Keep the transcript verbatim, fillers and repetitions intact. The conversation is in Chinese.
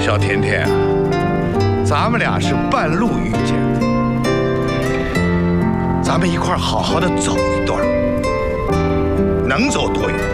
小甜甜啊，咱们俩是半路遇见的，咱们一块儿好好的走一段，能走多远